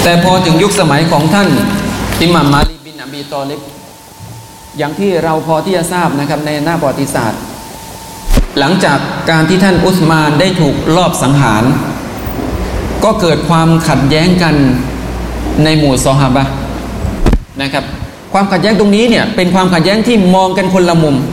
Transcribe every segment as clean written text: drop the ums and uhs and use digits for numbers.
แต่พอถึงยุคสมัยของท่านอิหม่ามมาลีบินอบีตอลิบอย่างที่เราพอที่จะทราบนะครับในหน้าประวัติศาสตร์หลังจากการที่ท่านอุสมานได้ถูกลอบสังหารก็เกิดความขัดแย้งกันในหมู่ซอฮาบะห์นะครับความขัดแย้งตรงนี้เนี่ยเป็นความขัดแย้งที่มองกันคนละมุม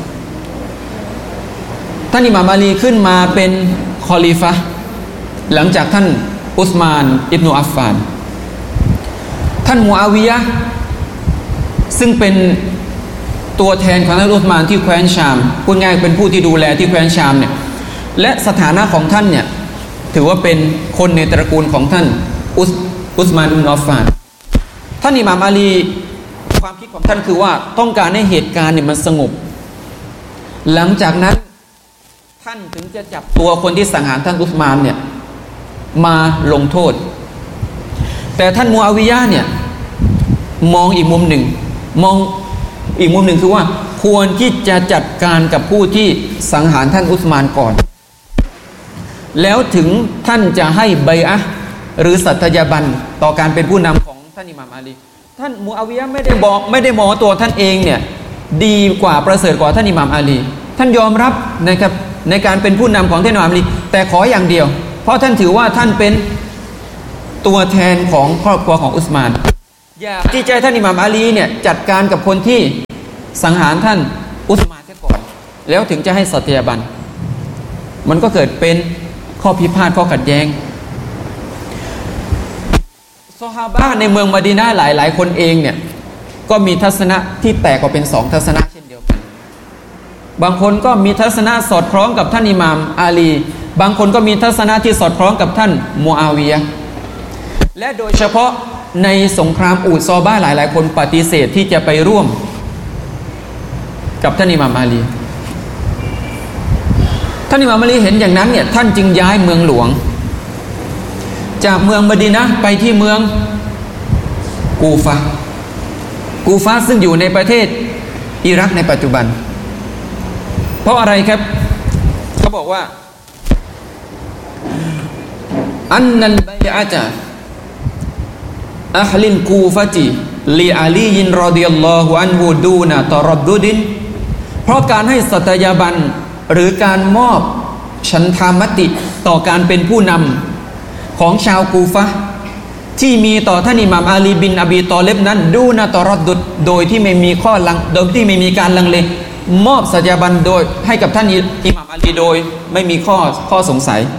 ท่านอิหม่ามอาลีขึ้นมาเป็นคอลิฟะห์หลังจากท่านอุสมานอิบนุอัฟฟานท่านมูอาวิยะห์ซึ่งเป็นตัวแทนของท่านอุสมานที่แคว้นชามพูดง่ายเป็นผู้ที่ดูแลที่แคว้นชามเนี่ยและสถานะของท่านเนี่ยถือว่าเป็นคนในตระกูลของท่านอุสมานอิบนุอัฟฟานท่านอิหม่ามอาลีความคิดของท่านคือว่าต้องการให้เหตุการณ์เนี่ยมันสงบหลังจากนั้นท่านถึงจะจับตัวคนที่สังหารท่านอุสมานเนี่ยมาลงโทษแต่ท่านมูอาวิยะห์เนี่ยมองอีกมุมหนึ่งคือว่าควรที่จะจัดการกับผู้ที่สังหารท่านอุสมานก่อนแล้วถึงท่านจะให้บัยอะห์หรือสัตยาบันต่อการเป็นผู้นำของท่านอิหม่ามอาลีท่านมูอาวิยะห์ไม่ได้มองตัวท่านเองเนี่ยดีกว่าประเสริฐกว่าท่านอิหม่ามอาลีท่านยอมรับนะครับในการเป็นผู้นำของท่านอิหม่ามอาลีแต่ขออย่างเดียวเพราะท่านถือว่าท่านเป็นตัวแทนของครอบครัวของอุสมานอยากที่จะให้ท่านอิหม่ามอาลีเนี่ยจัดการกับคนที่สังหารท่านอุสมานเสียก่อนแล้วถึงจะให้สัตยาบันมันก็เกิดเป็นข้อพิพาทข้อขัดแย้งซอฮาบะห์ในเมืองมะดีนะห์หลายคนเองเนี่ยก็มีทัศนะที่แตกออกเป็น2ทัศนะเช่นเดียวกันบางคนก็มีทัศนะสอดคล้องกับท่านอิหม่ามอาลีบางคนก็มีทัศนะที่สอดคล้องกับท่านมูอาวิยะห์และโดยเฉพาะในสงครามอูดซอบ้าหลายคนปฏิเสธที่จะไปร่วมกับท่านอิหม่ามอาลีท่านอิหม่ามอาลีเห็นอย่างนั้นเนี่ยท่านจึงย้ายเมืองหลวงจากเมืองมะดีนะห์ไปที่เมืองกูฟะซึ่งอยู่ในประเทศอิรักในปัจจุบันเพราะอะไรครับเขาบอกว่าอันนัลบัยอะตะอัฮลิลกูฟะติลิอาลีรอฎิยัลลอฮุอันฮุดูนะตะรัดดุดินเพราะการให้สัตยาบันหรือการมอบฉันทามติต่อการเป็นผู้นำของชาวกูฟะห์ที่มีต่อท่านอิหม่ามอาลีบินอบีตอลิบนั้นดูนะตะรัดดุดโดยที่ไม่มีการลังเลมอบสัตยาบันโดยให้กับท่านอิหม่ามอาลีโดยไม่มีข้อสงสัย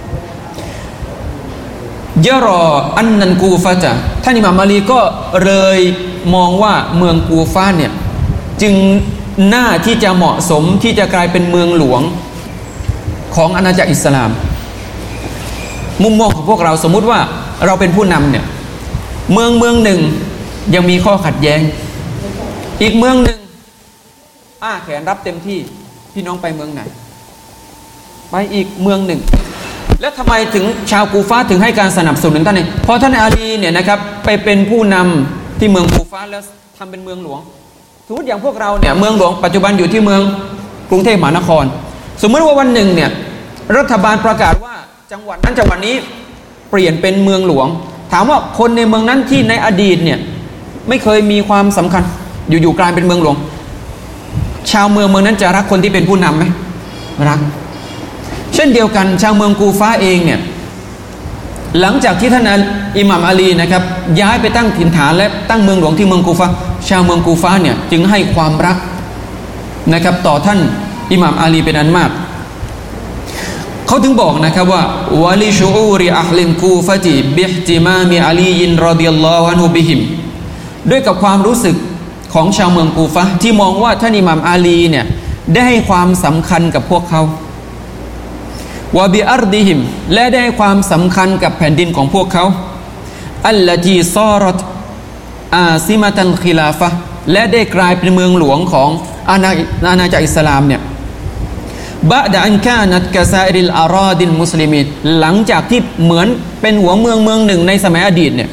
ยะรออันนันกูฟะจะท่านอิหม่ามอาลีก็เลยมองว่าเมืองกูฟะเนี่ยจึงน่าที่จะเหมาะสมที่จะกลายเป็นเมืองหลวงของอาณาจักรอิสลามมุมมองของพวกเราสมมุติว่าเราเป็นผู้นำเนี่ยเมืองหนึ่งยังมีข้อขัดแย้งอีกเมืองหนึ่งแขนรับเต็มที่พี่น้องไปเมืองไหนไปอีกเมืองหนึ่งแล้วทำไมถึงชาวกูฟะถึงให้การสนับสนุนท่านเนี่ยเพราะท่านอาลีเนี่ยนะครับไปเป็นผู้นำที่เมืองกูฟะแล้วทำเป็นเมืองหลวงสมมติอย่างพวกเราเนี่ยเมืองหลวงปัจจุบันอยู่ที่เมืองกรุงเทพมหานครสมมติว่าวันหนึ่งเนี่ยรัฐบาลประกาศว่าจังหวัดนั้นจังหวัดนี้เปลี่ยนเป็นเมืองหลวงถามว่าคนในเมืองนั้นที่ในอดีตเนี่ยไม่เคยมีความสำคัญอยู่ๆกลายเป็นเมืองหลวงชาวเมืองนั้นจะรักคนที่เป็นผู้นำไหมรักเช่นเดียวกันชาวเมืองกูฟะเองเนี่ยหลังจากที่ท่านอิหม่ามอาลีนะครับย้ายไปตั้งถิ่นฐานและตั้งเมืองหลวงที่เมืองกูฟะชาวเมืองกูฟะเนี่ยจึงให้ความรักนะครับต่อท่านอิหม่ามอาลีเป็นอันมากเขาถึงบอกนะครับว่าวะลิชูอูริอัฮลินกูฟะติบิอิห์ติมามิอาลีรอฎิยัลลอฮุอันฮุบิฮิมด้วยกับความรู้สึกของชาวเมืองกูฟะที่มองว่าท่านอิหม่ามอาลีเนี่ยได้ให้ความสำคัญกับพวกเขาวะบิอัรดิฮิมและได้ให้ความสำคัญกับแผ่นดินของพวกเขาอัลลตีซอรัตอาซิมะตันคิลาฟะและได้กลายเป็นเมืองหลวงของอาณาจักรอิสลามเนี่ยบะดะอันกานัตกะซาอิริลอาราดิลมุสลิมีนหลังจากที่เหมือนเป็นหัวเมืองหนึ่งในสมัยอดีตเนี่ย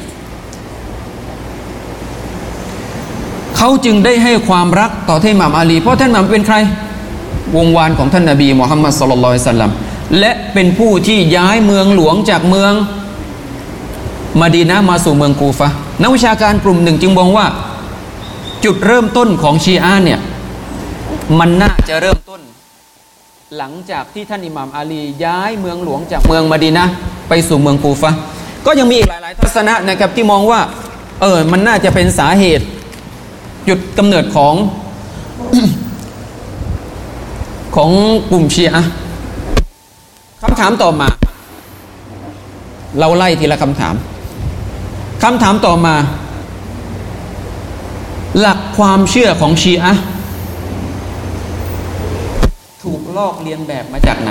เขาจึงได้ให้ความรักต่อท่านอิหม่ามอาลีเพราะท่านอิหม่ามเป็นใครวงวานของท่านนบีมุฮัมมัดศ็อลลัลลอฮุอะลัยฮิวะซัลลัมและเป็นผู้ที่ย้ายเมืองหลวงจากเมืองมะดีนะห์มาสู่เมืองกูฟะห์นักวิชาการกลุ่มหนึ่งจึงมองว่าจุดเริ่มต้นของชีอะห์เนี่ยมันน่าจะเริ่มต้นหลังจากที่ท่านอิหม่ามอาลีย้ายเมืองหลวงจากเมืองมะดีนะห์ไปสู่เมืองกูฟะห์ก็ยังมีอีกหลายๆทัศนะนะครับที่มองว่ามันน่าจะเป็นสาเหตุจุดกำเนิดของ ของกลุ่มชีอะห์คำถามต่อมาเราไล่ทีละคำถามต่อมาหลักความเชื่อของชีอะห์ถูกลอกเลียนแบบมาจากไหน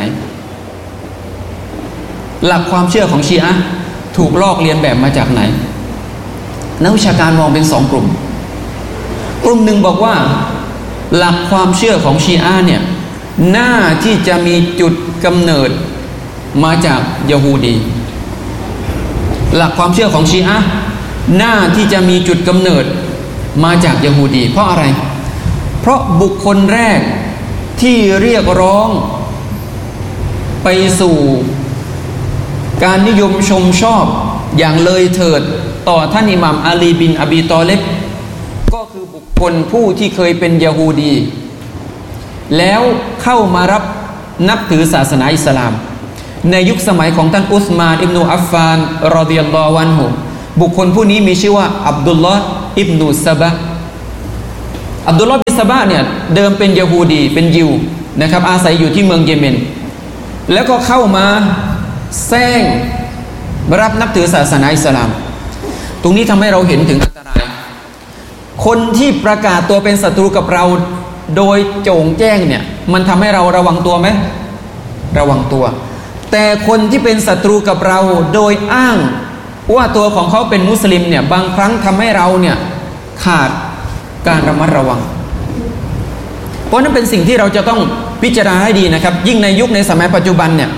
หลักความเชื่อของชีอะห์ถูกลอกเลียนแบบมาจากไหนนักวิชาการมองเป็น2 กลุ่มหนึ่งบอกว่าหลักความเชื่อของชีอะห์เนี่ยน่าที่จะมีจุดกำเนิดมาจากยะฮูดีหลักความเชื่อของชีอะห์น่าที่จะมีจุดกำเนิดมาจากยะฮูดีเพราะอะไรเพราะบุคคลแรกที่เรียกร้องไปสู่การนิยมชมชอบอย่างเลยเถิดต่อท่านอิหม่ามอาลีบินอบีตอเลบก็คือบุคคลผู้ที่เคยเป็นยะฮูดีแล้วเข้ามารับนับถือศาสนาอิสลามในยุคสมัยของท่านอุสมานอิบนุอัฟฟานรอฎิยัลลอฮุอันฮุบุคคลผู้นี้มีชื่อว่าอับดุลลอฮ์อิบนุซะบะอับดุลลอฮ์บินซะบะเนี่ยเดิมเป็นยะฮูดีเป็นยิวนะครับอาศัยอยู่ที่เมืองเยเมนแล้วก็เข้ามาแซงรับนับถือศาสนาอิสลามตรงนี้ทำให้เราเห็นถึงอันตรายคนที่ประกาศตัวเป็นศัตรูกับเราโดยโจ่งแจ้งเนี่ยมันทำให้เราระวังตัวไหมระวังตัวแต่คนที่เป็นศัตรูกับเราโดยอ้างว่าตัวของเขาเป็นมุสลิมเนี่ยบางครั้งทำให้เราเนี่ยขาดการระมัดระวังเพราะนั้นเป็นสิ่งที่เราจะต้องพิจารณาให้ดีนะครับยิ่งในยุคในสมัยปัจจุบันเนี่ย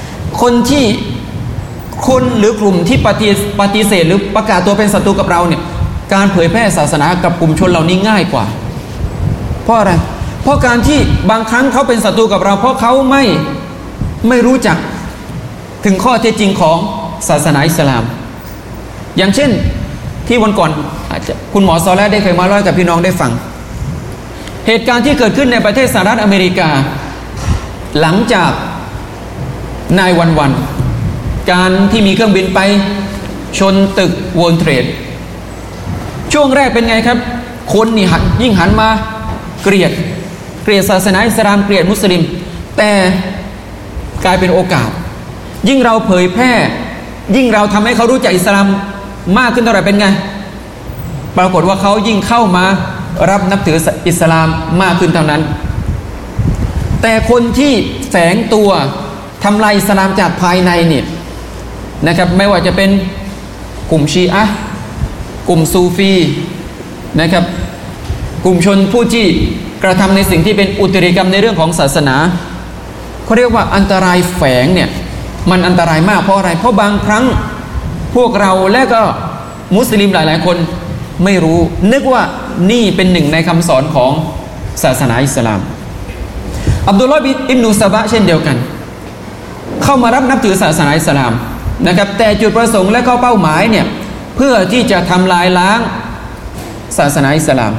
คนหรือกลุ่มที่ปฏิเสธหรือประกาศตัวเป็นศัตรูกับเราเนี่ยการเผยแพร่ศาสนากับกลุ่มชนเหล่านี้ง่ายกว่าเพราะอะไรเพราะการที่บางครั้งเขาเป็นศัตรูกับเราเพราะเขาไม่รู้จักถึงข้อเท็จจริงของศาสนาอิสลามอย่างเช่นที่วันก่อนคุณหมอซอแลได้เคยมาเล่าให้กับพี่น้องได้ฟังเหตุการณ์ที่เกิดขึ้นในประเทศสหรัฐอเมริกาหลังจากนายวันการที่มีเครื่องบินไปชนตึกเวิลด์เทรดช่วงแรกเป็นไงครับคนนี่ยิ่งหันมาเกลียดศาสนาอิสลามเกลียดมุสลิมแต่กลายเป็นโอกาสยิ่งเราเผยแพร่ยิ่งเราทำให้เขารู้จักอิสลามมากขึ้นเท่าไหร่เป็นไงปรากฏว่าเขายิ่งเข้ามารับนับถืออิสลามมากขึ้นเท่านั้นแต่คนที่แฝงตัวทำลายอิสลามจากภายในเนี่ยนะครับไม่ว่าจะเป็นกลุ่มชีอะห์กลุ่มซูฟีนะครับกลุ่มชนผู้ที่กระทำในสิ่งที่เป็นอุตริกรรมในเรื่องของศาสนาเขาเรียกว่าอันตรายแฝงเนี่ยมันอันตรายมากเพราะอะไรเพราะบางครั้งพวกเราและก็มุสลิมหลายๆคนไม่รู้นึกว่านี่เป็นหนึ่งในคำสอนของศาสนาอิสลามอับดุลลอฮ์อิบนุซะบะเช่นเดียวกันเข้ามารับนับถือศาสนาอิสลามนะครับแต่จุดประสงค์และก็เป้าหมายเนี่ยเพื่อที่จะทำลายล้างศาสนาอิสลาม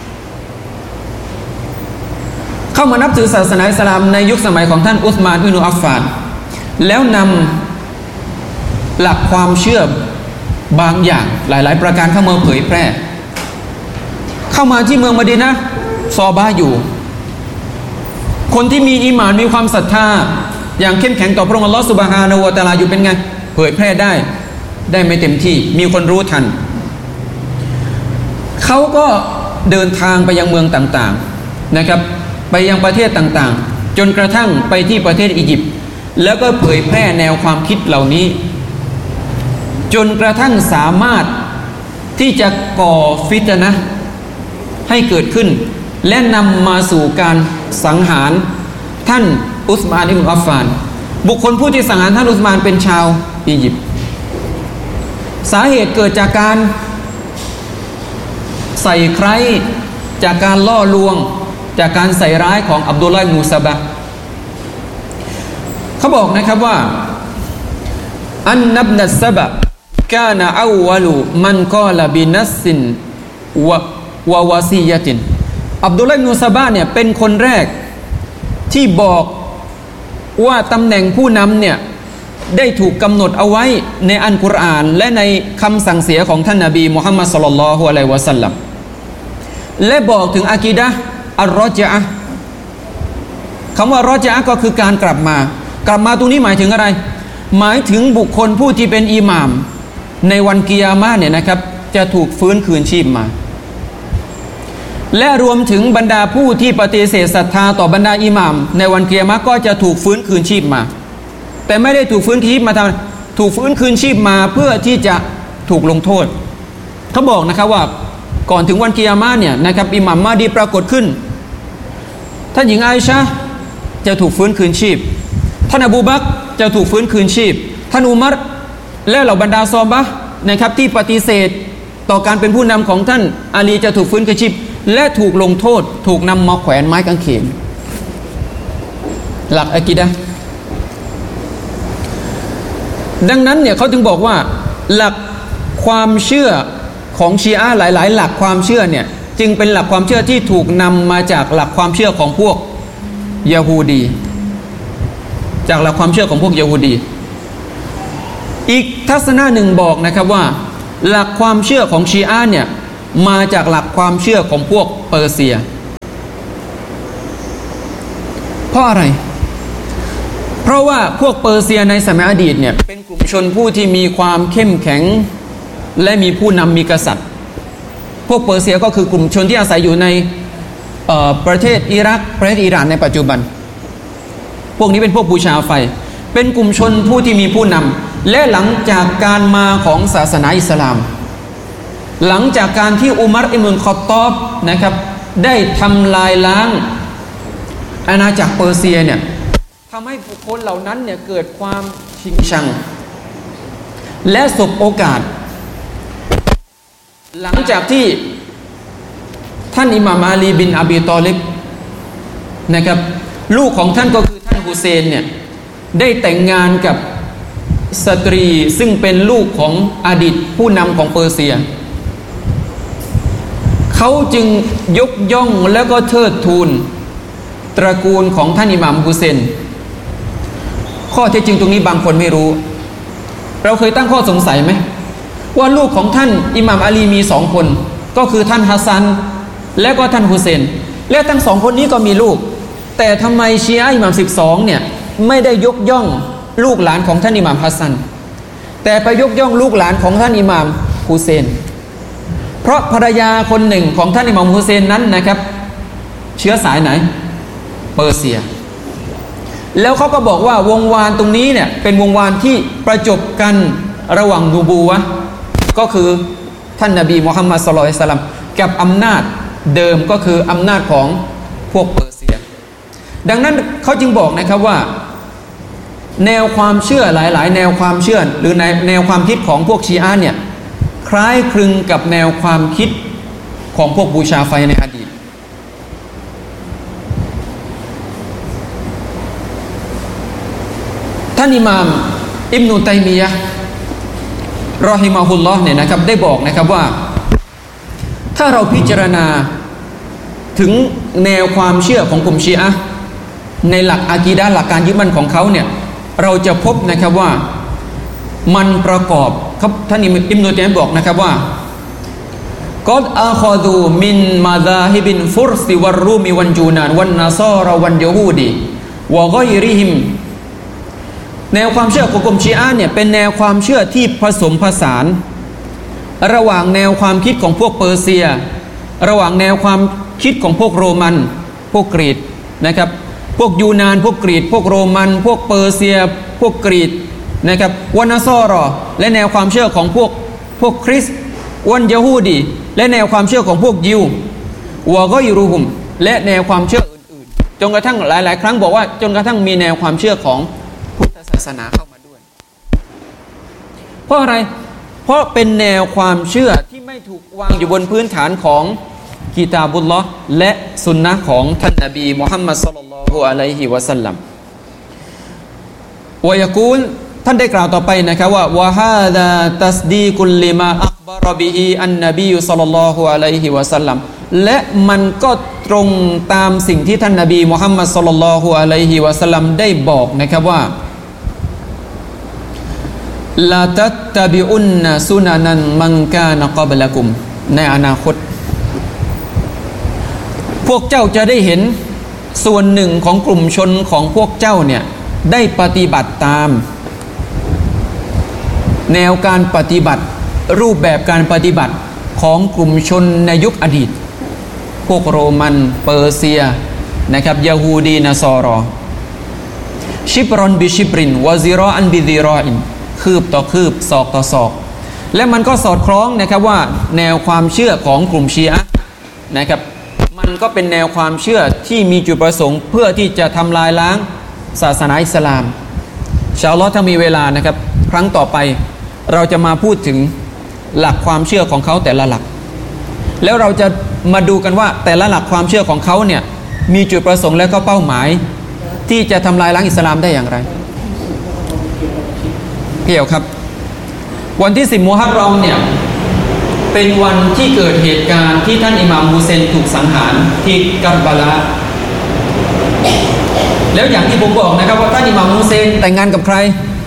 เข้ามานับถือศาสนาอิสลามในยุคสมัยของท่านอุสมานอิบนุอัฟฟานแล้วนำหลักความเชื่อบางอย่างหลายๆประการเข้ามาเผยแพร่เข้ามาที่เมืองมะดีนะห์ซอบาอยู่คนที่มีอีหม่านมีความศรัทธาอย่างเข้มแข็งต่อพระองค์อัลเลาะห์ซุบฮานะฮูวะตะอาลาอยู่เป็นไงเผยแพร่ได้ไม่เต็มที่มีคนรู้ทันเขาก็เดินทางไปยังเมืองต่างๆนะครับไปยังประเทศต่างๆจนกระทั่งไปที่ประเทศอียิปต์แล้วก็เผยแพร่แนวความคิดเหล่านี้จนกระทั่งสามารถที่จะก่อฟิตนะห์ให้เกิดขึ้นและนำมาสู่การสังหารท่านอุสมานอิบนุอัฟฟานบุคคลผู้ที่สังหารท่านอุสมานเป็นชาวอียิปต์สาเหตุเกิดจากการใส่ไคร้จากการล่อลวงจากการใส่ร้ายของอับดุลลอฮ์อิบนุซะบะเขาบอกนะครับว่าอันนับนัสซะบะกานะอาวลุมันกอลบินัสซินวะวาซียะตินอับดุลลาห์อิบนุซะบะเนี่ยเป็นคนแรกที่บอกว่าตำแหน่งผู้นำเนี่ยได้ถูกกำหนดเอาไว้ในอัลกุรอานและในคำสั่งเสียของท่านนบีมุฮัมมัดศ็อลลัลลอฮุอะลัยฮิวะซัลลัมและบอกถึงอะกีดะห์อัรรอญะอะห์คำว่ารอญะอะห์ก็คือการกลับมาตรงนี้หมายถึงอะไรหมายถึงบุคคลผู้ที่เป็นอิหม่ามในวันกิยามะห์เนี่ยนะครับจะถูกฟื้นคืนชีพมาและรวมถึงบรรดาผู้ที่ปฏิเสธศรัทธาต่อบรรดาอิหม่ามในวันกิยามะห์ก็จะถูกฟื้นคืนชีพมาแต่ไม่ได้ถูกฟื้นคืนชีพมาทำถูกฟื้นคืนชีพมาเพื่อที่จะถูกลงโทษเขาบอกนะครับว่าก่อนถึงวันกิยามะห์เนี่ยนะครับอิหม่ามมาดีปรากฏขึ้นท่านหญิงอาอิชะห์จะถูกฟื้นคืนชีพท่านอบูบักรจะถูกฟื้นคืนชีพท่านอุมัรและเหล่าบรรดาซอฮาบะห์นะครับที่ปฏิเสธต่อการเป็นผู้นำของท่านอาลีจะถูกฟื้นคืนชีพและถูกลงโทษถูกนำมาแขวนไม้กางเขนหลักอะกีดะห์ดังนั้นเนี่ยเขาจึงบอกว่าหลักความเชื่อของชีอะห์หลายๆหลักความเชื่อเนี่ยจึงเป็นหลักความเชื่อที่ถูกนำมาจากหลักความเชื่อของพวกยะฮูดีจากหลักความเชื่อของพวกยะฮูดีอีกทัศนะหนึ่งบอกนะครับว่าหลักความเชื่อของชีอะห์เนี่ยมาจากหลักความเชื่อของพวกเปอร์เซียเพราะอะไรเพราะว่าพวกเปอร์เซียในสมัยอดีตเนี่ยเป็นกลุ่มชนผู้ที่มีความเข้มแข็งและมีผู้นำมีกษัตริย์พวกเปอร์เซียก็คือกลุ่มชนที่อาศัยอยู่ในประเทศอิรักประเทศอิหร่านในปัจจุบันพวกนี้เป็นพวกบูชาไฟเป็นกลุ่มชนผู้ที่มีผู้นำและหลังจากการมาของศาสนาอิสลามหลังจากการที่อุมัรอิบนุลค็อฏฏอบนะครับได้ทำลายล้างอาณาจักรเปอร์เซียเนี่ยทำให้บุคคลเหล่านั้นเนี่ยเกิดความชิงชังและสบโอกาสหลังจากที่ท่านอิหม่ามอาลีบินอบีตอลิบนะครับลูกของท่านก็คือท่านฮุเซนเนี่ยได้แต่งงานกับสตรีซึ่งเป็นลูกของอดีตผู้นำของเปอร์เซียเขาจึงยกย่องแล้วก็เทิดทูนตระกูลของท่านอิหม่ามฮุเซนข้อเท็จจริงตรงนี้บางคนไม่รู้เราเคยตั้งข้อสงสัยไหมว่าลูกของท่านอิหม่ามอาลีมี2คนก็คือท่านฮัสซันและก็ท่านฮุเซนและทั้ง2คนนี้ก็มีลูกแต่ทำไมชีอะห์อิหม่าม12เนี่ยไม่ได้ยกย่องลูกหลานของท่านอิหม่ามฮัสซันแต่ไปยกย่องลูกหลานของท่านอิหม่ามฮุเซนเพราะภรรยาคนหนึ่งของท่านอิหม่ามฮุเซนนั้นนะครับเชื้อสายไหนเปอร์เซียแล้วเขาก็บอกว่าวงวานตรงนี้เนี่ยเป็นวงวานที่ประจบกันระหว่างนูบูวะห์ก็คือท่านนบีมุฮัมมัดศ็อลลัลลอฮุอะลัยฮิวะซัลลัมกับอำนาจเดิมก็คืออำนาจของพวกเปอร์เซียดังนั้นเขาจึงบอกนะครับว่าแนวความเชื่อหลายๆแนวความเชื่อหรือแนวความคิดของพวกชีอะห์เนี่ยคล้ายคลึงกับแนวความคิดของพวกบูชาไฟในอดีตท่านอิหม่ามอิบนุตัยมียะห์รอฮิมะฮุลลอฮ์เนี่ยนะครับได้บอกนะครับว่าถ้าเราพิจารณาถึงแนวความเชื่อของกลุ่มชีอะห์ในหลักอะกีดะห์หลักการยึดมั่นของเขาเนี่ยเราจะพบนะครับว่ามันประกอบครับท่านอิบนุตัยมียะห์บอกนะครับว่ากอดอาคอดูมินมาซาฮิบินฟุรซิวัรรูมีวันจูนานวันนาซอรวันยะฮูดีวะกอยริฮิมแนวความเชื่อของกลุ่มชีอะห์เนี่ยเป็นแนวความเชื่อที่ผสมผสานระหว่างแนวความคิดของพวกเปอร์เซียระหว่างแนวความคิดของพวกโรมันพวกกรีกนะครับพวกยูนานพวกกรีกพวกโรมันพวกเปอร์เซียพวกกรีกนะครับวันนาซอรอและแนวความเชื่อของพวกคริสต์วันยะฮูดีและแนวความเชื่อของพวกยิววะกอยรุฮุมและแนวความเชื่ออื่นๆจนกระทั่งหลายๆครั้งบอกว่าจนกระทั่งมีแนวความเชื่อของพุทธศาสนาเข้ามาด้วยเพราะอะไรเพราะเป็นแนวความเชื่อที่ไม่ถูกวางอยู่บนพื้นฐานของกิตาบุลลอฮ์และสุนนะของท่านนบีมุฮัมมัดศ็อลลัลลอฮุอะลัยฮิวะซัลลัมวะยะกูลท่านได้กล่าวต่อไปนะครับว่าวะฮาดาตัสดีกุลลิมาอัคบารบิฮิอันนบีศ็อลลัลลอฮุอะลัยฮิวะซัลลัมและมันก็ตรงตามสิ่งที่ท่านนบีมุฮัมมัดศ็อลลัลลอฮุอะลัยฮิวะซัลลัมได้บอกนะครับว่าลาตัตตะบิอุนนะซุนันันมันกานะกับละกุมในอนาคตพวกเจ้าจะได้เห็นส่วนหนึ่งของกลุ่มชนของพวกเจ้าเนี่ยได้ปฏิบัติตามแนวการปฏิบัติรูปแบบการปฏิบัติของกลุ่มชนในยุคอดีตพวกโรมันเปอร์เซียนะครับยะฮูดีนะซอรอชิบรอนบิชิบรินวะซิรออันบิซิรออินคืบต่อคืบศอกต่อศอกและมันก็สอดคล้องนะครับว่าแนวความเชื่อของกลุ่มชีอะห์นะครับมันก็เป็นแนวความเชื่อที่มีจุดประสงค์เพื่อที่จะทำลายล้างศาสนาอิสลามอินชาอัลเลาะห์ถ้ามีเวลานะครับครั้งต่อไปเราจะมาพูดถึงหลักความเชื่อของเขาแต่ละหลักแล้วเราจะมาดูกันว่าแต่ละหลักความเชื่อของเขาเนี่ยมีจุดประสงค์และก็เป้าหมายที่จะทำลายล้างอิสลามได้อย่างไรเกี่ยวครับวันที่10มุฮัรรอมเนี่ยเป็นวันที่เกิดเหตุการณ์ที่ท่านอิหม่ามฮุเซนถูกสังหารที่กัรบาลาแล้วอย่างที่ผมบอกนะครับว่าท่านอิหม่ามฮุเซนแต่งงานกับใคร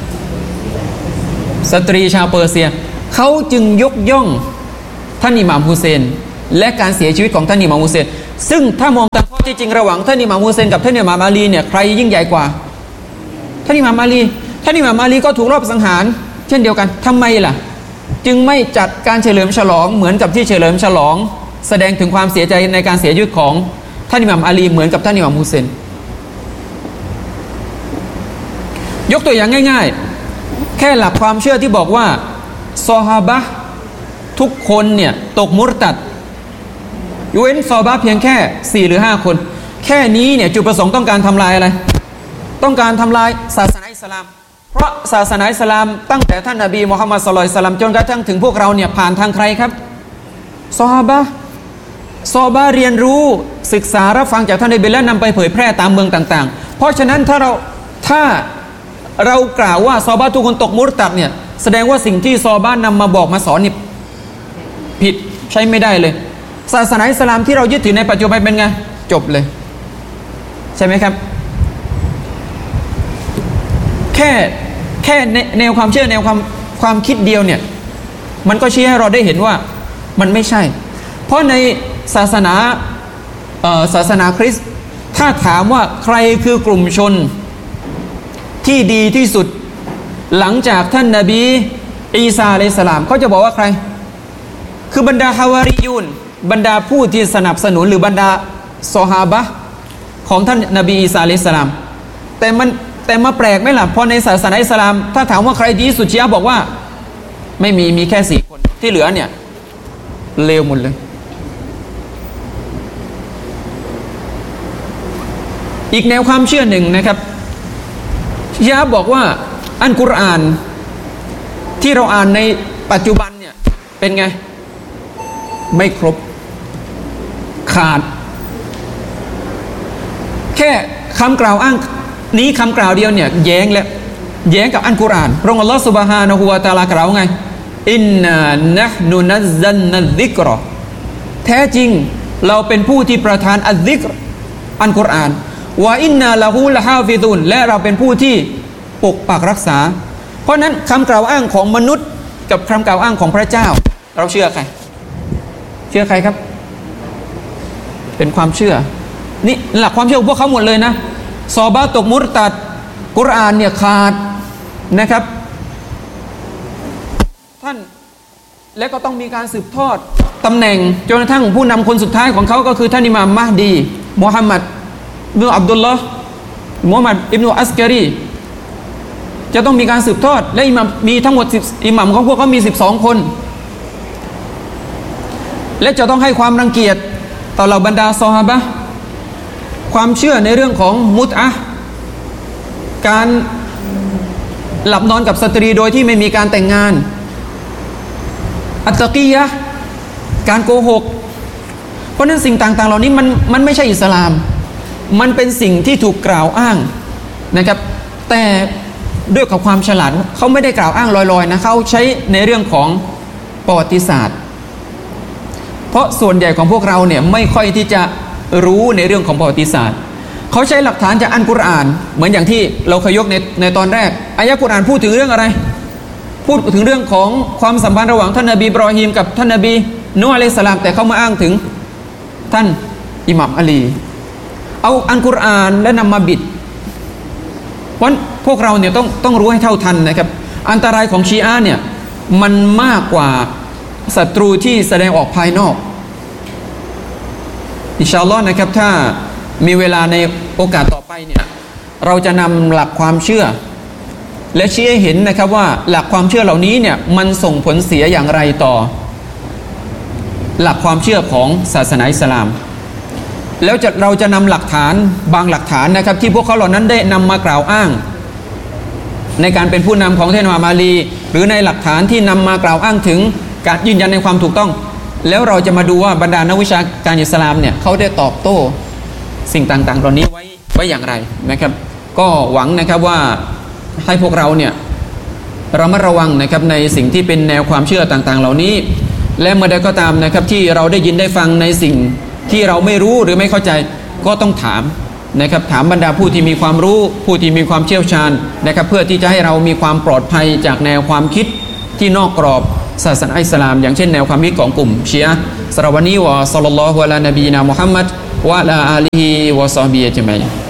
สตรีชาวเปอร์เซียเขาจึงยกย่องท่านอิหม่ามฮุเซนและการเสียชีวิตของท่านอิหม่ามฮุเซนซึ่งถ้ามองตามข้อที่จริงระหว่างท่านอิหม่ามฮุเซนกับท่านอิหม่ามอาลีเนี่ยใครยิ่งใหญ่กว่าท่านอิหม่ามอาลีท่านอิหม่ามอาลีก็ถูกรอบสังหารเช่นเดียวกันทำไมล่ะจึงไม่จัดการเฉลิมฉลองเหมือนกับที่เฉลิมฉลองแสดงถึงความเสียใจในการเสียชีวิตของท่านอิหม่ามอาลีเหมือนกับท่านอิหม่ามฮุเซนยกตัวอย่างง่ายๆแค่หลักความเชื่อที่บอกว่าซอฮาบะห์ทุกคนเนี่ยตกมุรตัดยกเว้นซอฮาบะห์เพียงแค่4หรือ5คนแค่นี้เนี่ยจุดประสงค์ต้องการทำลายอะไรต้องการทำลายศาสนาอิสลามเพราะศาสนาอิสลามตั้งแต่ท่านนบีมุฮัมมัดศ็อลลัลลอฮุอะลัยฮิวะซัลลัมจนกระทั่งถึงพวกเราเนี่ยผ่านทางใครครับซอฮาบะห์เรียนรู้ศึกษารับฟังจากท่านนบีและนำไปเผยแพร่ตามเมืองต่างๆเพราะฉะนั้นถ้าเรากล่าวว่าซอฮาบะห์ทุกคนตกมุรตัดเนี่ยแสดงว่าสิ่งที่ซอฮาบะห์นำมาบอกมาสอนนี่ผิดใช้ไม่ได้เลยศาสนาอิสลามที่เรายึดถือในปัจจุบันเป็นไงจบเลยใช่ไหมครับแค่แนวความเชื่อแนวความคิดเดียวเนี่ยมันก็ชี้ให้เราได้เห็นว่ามันไม่ใช่เพราะในศาสนาคริสต์ถ้าถามว่าใครคือกลุ่มชนที่ดีที่สุดหลังจากท่านนบีอีสาอะลัยฮิสสลามเขาจะบอกว่าใครคือบรรดาฮาวาริยูนบรรดาผู้ที่สนับสนุนหรือบรรดาซอฮาบะห์ของท่านนบีอีสาอะลัยฮิสสลามแต่มาแปลกไหมล่ะพอในศาสนาอิสลามถ้าถามว่าใครดีที่สุดชีอะห์บอกว่าไม่มีแค่4คนที่เหลือเนี่ยเลวหมดเลยอีกแนวความเชื่อหนึ่งนะครับชีอะห์บอกว่าอัลกุรอานที่เราอ่านในปัจจุบันเนี่ยเป็นไงไม่ครบขาดแค่คำกล่าวอ้างนี้คำกล่าวเดียวเนี่ยแย้งกับอัลกุรอานพระองค์อัลลอฮฺซุบฮานะฮูวะตะอาลากล่าวไงอินนานะห์นุนัซซัลนัซซิกรอแท้จริงเราเป็นผู้ที่ประทานอัซซิกรอัลกุรอานวะอินนาละฮูละฮาฟิซุนและเราเป็นผู้ที่ปกปักรักษาเพราะนั้นคำกล่าวอ้างของมนุษย์กับคำกล่าวอ้างของพระเจ้าเราเชื่อใครครับเป็นความเชื่อนี่หลักความเชื่อของพวกเขาหมดเลยนะซอฮาบะห์ตกมุรตัดกุรอานเนี่ยขาดนะครับท่านและก็ต้องมีการสืบทอดตำแหน่งจนกระทั่งผู้นำคนสุดท้ายของเขาก็คือท่านอิหม่ามมะฮดีมุฮัมมัดอิบนุอับดุลลอฮ์มุฮัมมัดอิบนุอัสการีจะต้องมีการสืบทอดและอิหม่ามมีทั้งหมด10อิหม่ามของพวกเขามี12คนและจะต้องให้ความรังเกียจต่อเหล่าบรรดาซอฮาบะห์ความเชื่อในเรื่องของมุตอะห์การหลับนอนกับสตรีโดยที่ไม่มีการแต่งงานอัตตะกียะห์การโกหกเพราะนั้นสิ่งต่างๆเหล่านี้มันไม่ใช่อิสลามมันเป็นสิ่งที่ถูกกล่าวอ้างนะครับแต่ด้วยกับความฉลาดเขาไม่ได้กล่าวอ้างลอยๆนะเขาใช้ในเรื่องของประวัติศาสตร์เพราะส่วนใหญ่ของพวกเราเนี่ยไม่ค่อยที่จะรู้ในเรื่องของประวัติศาสตร์เขาใช้หลักฐานจากอัลกุรอานเหมือนอย่างที่เราเคยยกในตอนแรกอายะห์กุรอานพูดถึงเรื่องอะไรพูดถึงเรื่องของความสัมพันธ์ระหว่างท่านนบีอิบรอฮีมกับท่านนบีนูฮ์อะลัยฮิสสลามแต่เขามาอ้างถึงท่านอิหม่ามอาลีเอาอัลกุรอานและนำมาบิดเพราะพวกเราเนี่ยต้องรู้ให้เท่าทันนะครับอันตรายของชีอะห์เนี่ยมันมากกว่าศัตรูที่แสดงออกภายนอกอินชาอัลลอฮ์นะครับถ้ามีเวลาในโอกาสต่อไปเนี่ยเราจะนำหลักความเชื่อและชี้ให้เห็นนะครับว่าหลักความเชื่อเหล่านี้เนี่ยมันส่งผลเสียอย่างไรต่อหลักความเชื่อของศาสนาอิสลามแล้วเราจะนำหลักฐานบางหลักฐานนะครับที่พวกเขาเหล่านั้นได้นำมากล่าวอ้างในการเป็นผู้นำของท่านอิหม่ามอาลีหรือในหลักฐานที่นำมากล่าวอ้างถึงการยืนยันในความถูกต้องแล้วเราจะมาดูว่าบรรดานักวิชาการอิสลามเนี่ยเขาได้ตอบโต้สิ่งต่างๆเหล่านี้ไว้อย่างไรนะครับก็หวังนะครับว่าให้พวกเราเนี่ยระมัดระวังนะครับในสิ่งที่เป็นแนวความเชื่อต่างๆเหล่านี้และเมื่อใดก็ตามนะครับที่เราได้ยินได้ฟังในสิ่งที่เราไม่รู้หรือไม่เข้าใจก็ต้องถามนะครับถามบรรดาผู้ที่มีความรู้ผู้ที่มีความเชี่ยวชาญนะครับเพื่อที่จะให้เรามีความปลอดภัยจากแนวความคิดที่นอกกรอบศาสนาอิสลามอย่างเช่นแนวความคิดของกลุ่มชีอะห์สำหรับวันนี้วะศ็อลลัลลอฮุอะลานบีนามุฮัมมัดวะอะลาอาลีฮิวะศอฮบิฮิอัจมัย